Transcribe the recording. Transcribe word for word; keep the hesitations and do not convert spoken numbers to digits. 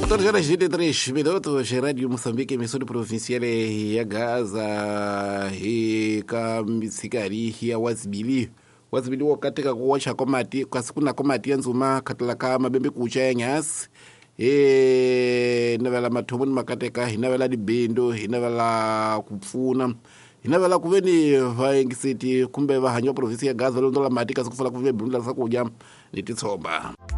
quatorze horas e vinte e três minutos, Rádio Moçambique, emissora provincial ya Gaza, e Kamsikari, ya Wazibili. Wazibili wakatika kuwacha komati, kwa siku na komati ya nzuma, katalaka mabembe kucha ya nyasi. E inavela mathomoni makateka, inavela dibendo, inavela kupfuna, inavela kuveni vaengisiti kumbe vahanyo provinsi ya Gaza londola matika sikufala kuve brunda sakuja nititsomba.